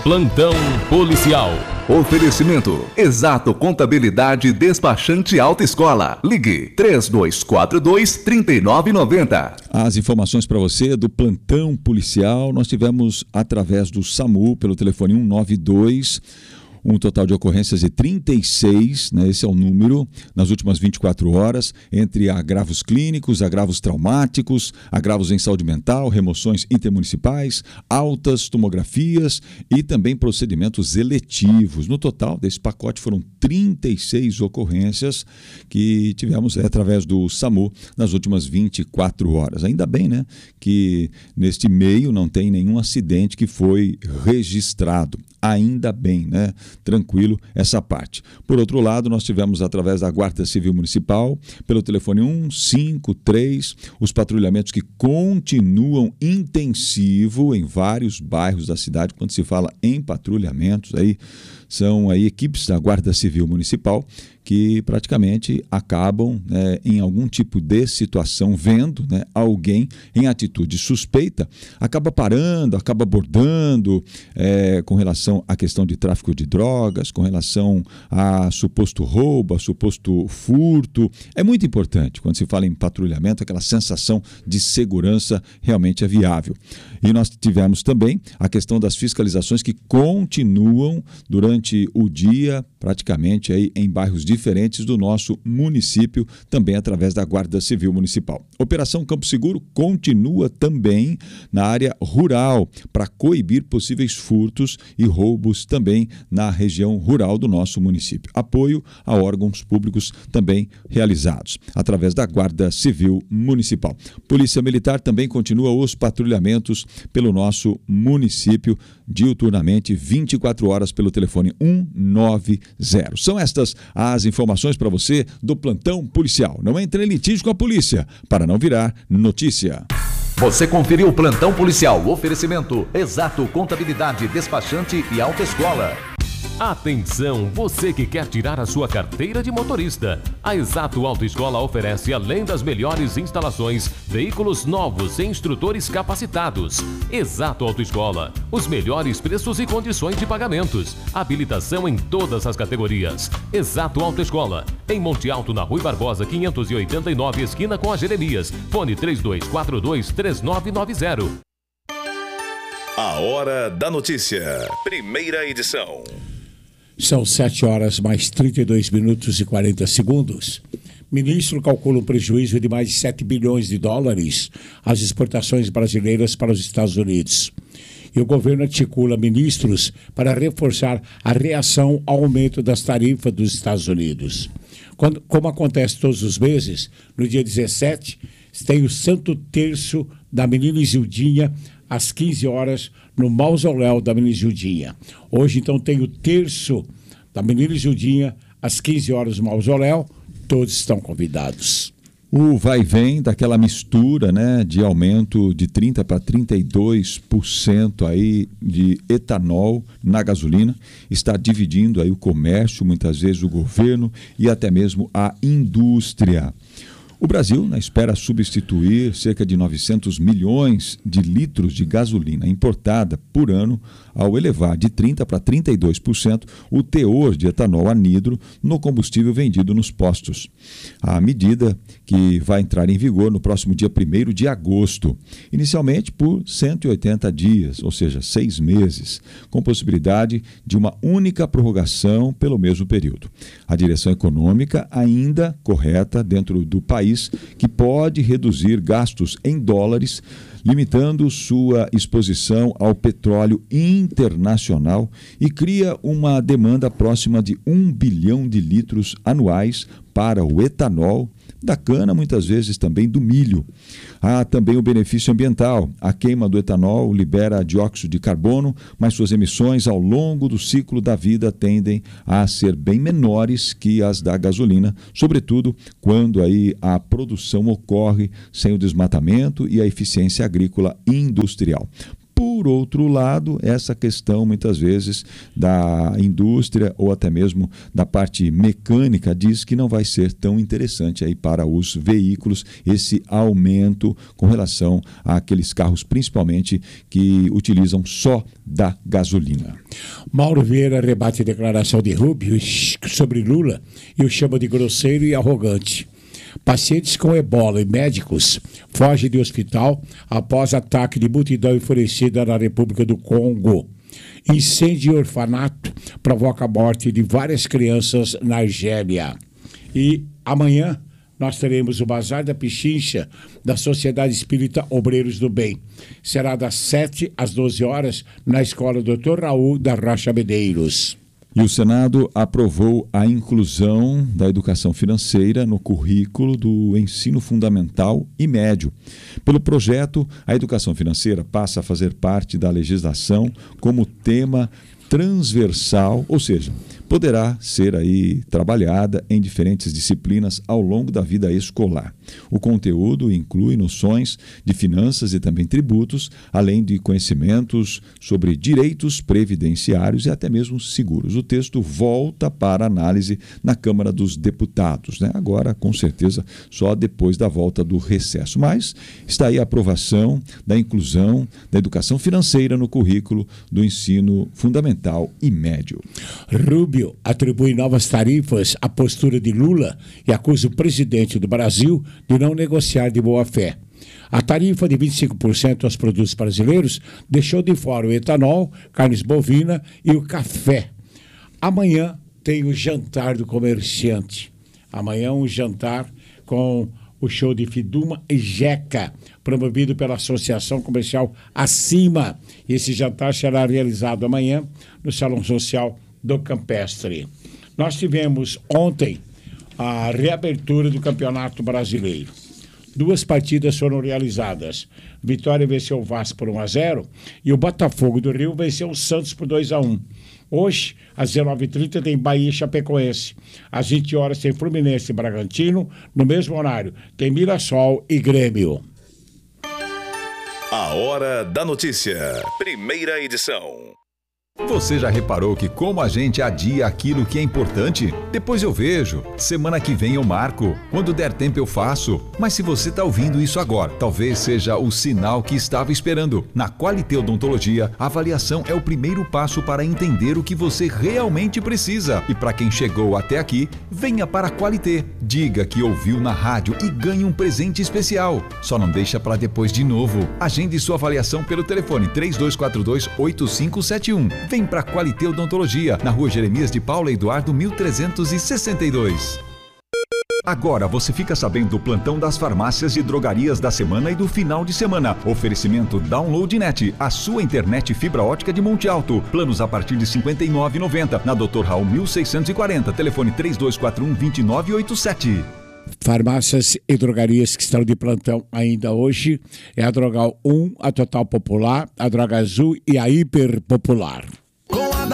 Plantão policial. Oferecimento: Exato Contabilidade Despachante Autoescola. Ligue 3242-3990. As informações para você do plantão policial nós tivemos através do SAMU pelo telefone 192. Um total de ocorrências de 36, né? Esse é o número, nas últimas 24 horas, entre agravos clínicos, agravos traumáticos, agravos em saúde mental, remoções intermunicipais, altas tomografias e também procedimentos eletivos. No total desse pacote foram 36 ocorrências que tivemos através do SAMU nas últimas 24 horas. Ainda bem, né, que neste meio não tem nenhum acidente que foi registrado. Ainda bem, né? Tranquilo essa parte. Por outro lado, nós tivemos através da Guarda Civil Municipal, pelo telefone 153, os patrulhamentos que continuam intensivo em vários bairros da cidade. Quando se fala em patrulhamentos, aí são aí equipes da Guarda Civil Municipal que praticamente acabam, né, em algum tipo de situação, vendo, né, alguém em atitude suspeita, acaba parando, acaba abordando, com relação à questão de tráfico de drogas, com relação a suposto roubo, a suposto furto. É muito importante, quando se fala em patrulhamento, aquela sensação de segurança realmente é viável. E nós tivemos também a questão das fiscalizações que continuam durante o dia, praticamente aí em bairros diferentes do nosso município, também através da Guarda Civil Municipal. Operação Campo Seguro continua também na área rural para coibir possíveis furtos e roubos também na região rural do nosso município. Apoio a órgãos públicos também realizados através da Guarda Civil Municipal. Polícia Militar também continua os patrulhamentos pelo nosso município diuturnamente, 24 horas pelo telefone 190. São estas as informações para você do plantão policial. Não entre em litígio com a polícia para não virar notícia. Você conferiu o plantão policial. Oferecimento: Exato Contabilidade Despachante e Autoescola. Atenção, você que quer tirar a sua carteira de motorista. A Exato Autoescola oferece, além das melhores instalações, veículos novos e instrutores capacitados. Exato Autoescola, os melhores preços e condições de pagamentos. Habilitação em todas as categorias. Exato Autoescola, em Monte Alto, na Rui Barbosa, 589, esquina com a Jeremias. Fone 3242-3990. A Hora da Notícia, primeira edição. São 7 horas mais 32 minutos e 40 segundos. Ministro calcula um prejuízo de mais de 7 bilhões de dólares às exportações brasileiras para os Estados Unidos. E o governo articula ministros para reforçar a reação ao aumento das tarifas dos Estados Unidos. Como acontece todos os meses, no dia 17, tem o Santo Terço da Menina Isildinha, às 15 horas, no mausoléu da Menina Isildinha. Hoje, então, tem o terço da Menina Isildinha, às 15 horas, no mausoléu. Todos estão convidados. O vai e vem daquela mistura, né, de aumento de 30% para 32% aí de etanol na gasolina está dividindo aí o comércio, muitas vezes o governo e até mesmo a indústria. O Brasil, né, espera substituir cerca de 900 milhões de litros de gasolina importada por ano ao elevar de 30% para 32% o teor de etanol anidro no combustível vendido nos postos. A medida que vai entrar em vigor no próximo dia 1º de agosto, inicialmente por 180 dias, ou seja, 6 meses, com possibilidade de uma única prorrogação pelo mesmo período. A direção econômica ainda correta dentro do país que pode reduzir gastos em dólares, limitando sua exposição ao petróleo internacional e cria uma demanda próxima de 1 bilhão de litros anuais para o etanol, da cana, muitas vezes também do milho. Há também o benefício ambiental. A queima do etanol libera dióxido de carbono, mas suas emissões ao longo do ciclo da vida tendem a ser bem menores que as da gasolina, sobretudo quando aí a produção ocorre sem o desmatamento e a eficiência agrícola industrial. Por outro lado, essa questão, muitas vezes, da indústria ou até mesmo da parte mecânica diz que não vai ser tão interessante aí para os veículos esse aumento com relação àqueles carros, principalmente, que utilizam só da gasolina. Mauro Vieira rebate a declaração de Rubio sobre Lula e o chama de grosseiro e arrogante. Pacientes com ebola e médicos fogem de hospital após ataque de multidão enfurecida na República do Congo. Incêndio em orfanato provoca a morte de várias crianças na Argélia. E amanhã nós teremos o Bazar da Pichincha da Sociedade Espírita Obreiros do Bem. Será das 7 às 12 horas na Escola Dr. Raul da Rocha Medeiros. E o Senado aprovou a inclusão da educação financeira no currículo do ensino fundamental e médio. Pelo projeto, a educação financeira passa a fazer parte da legislação como tema transversal, ou seja, poderá ser aí trabalhada em diferentes disciplinas ao longo da vida escolar. O conteúdo inclui noções de finanças e também tributos, além de conhecimentos sobre direitos previdenciários e até mesmo seguros. O texto volta para análise na Câmara dos Deputados, né? Agora, com certeza, só depois da volta do recesso. Mas está aí a aprovação da inclusão da educação financeira no currículo do ensino fundamental e médio. Rubio atribui novas tarifas à postura de Lula e acusa o presidente do Brasil de não negociar de boa fé. A tarifa de 25% aos produtos brasileiros deixou de fora o etanol, carnes bovina e o café. Amanhã tem o jantar do comerciante. Amanhã um jantar com o show de Fiduma e Jeca, promovido pela Associação Comercial Acima. Esse jantar será realizado amanhã no Salão Social do Campestre. Nós tivemos ontem a reabertura do Campeonato Brasileiro. 2 partidas foram realizadas. Vitória venceu o Vasco por 1-0 e o Botafogo do Rio venceu o Santos por 2-1. Hoje, às 19h30, tem Bahia e Chapecoense. Às 20 horas tem Fluminense e Bragantino. No mesmo horário, tem Mirassol e Grêmio. A Hora da Notícia. Primeira edição. Você já reparou que como a gente adia aquilo que é importante? Depois eu vejo, semana que vem eu marco, quando der tempo eu faço. Mas se você está ouvindo isso agora, talvez seja o sinal que estava esperando. Na Qualité Odontologia, a avaliação é o primeiro passo para entender o que você realmente precisa. E para quem chegou até aqui, venha para a Qualité. Diga que ouviu na rádio e ganhe um presente especial. Só não deixa para depois de novo. Agende sua avaliação pelo telefone 3242-8571. Vem para Qualité Odontologia, na Rua Jeremias de Paula Eduardo 1362. Agora você fica sabendo do plantão das farmácias e drogarias da semana e do final de semana. Oferecimento Download.net, a sua internet fibra ótica de Monte Alto. Planos a partir de R$ 59,90. Na Dr. Raul 1640, telefone 3241-2987. Farmácias e drogarias que estão de plantão ainda hoje é a Drogal 1, a Total Popular, a Droga Azul e a Hiper Popular.